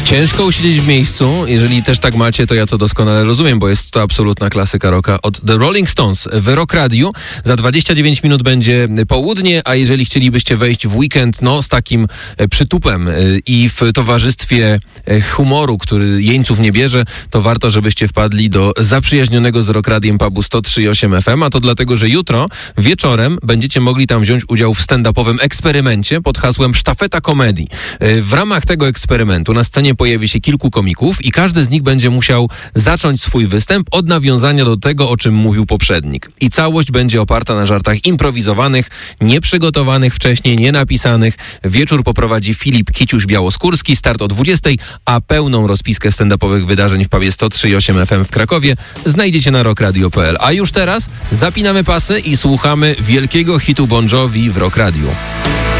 Ciężko usiedzieć w miejscu. Jeżeli też tak macie, to ja to doskonale rozumiem, bo jest to absolutna klasyka rocka od The Rolling Stones w Rock Radio. Za 29 minut będzie południe, a jeżeli chcielibyście wejść w weekend, z takim przytupem i w towarzystwie humoru, który jeńców nie bierze, to warto, żebyście wpadli do zaprzyjaźnionego z Rock Radiem pubu 103.8 FM, a to dlatego, że jutro wieczorem będziecie mogli tam wziąć udział w stand-upowym eksperymencie pod hasłem Sztafeta Komedii. W ramach tego eksperymentu na scenie pojawi się kilku komików i każdy z nich będzie musiał zacząć swój występ od nawiązania do tego, o czym mówił poprzednik. I całość będzie oparta na żartach improwizowanych, nieprzygotowanych wcześniej, nienapisanych. Wieczór poprowadzi Filip Kiciuś-Białoskórski, start o 20:00, a pełną rozpiskę stand-upowych wydarzeń w pubie 103.8 FM w Krakowie znajdziecie na rockradio.pl. A już teraz zapinamy pasy i słuchamy wielkiego hitu Bon Jovi w Rock Radio.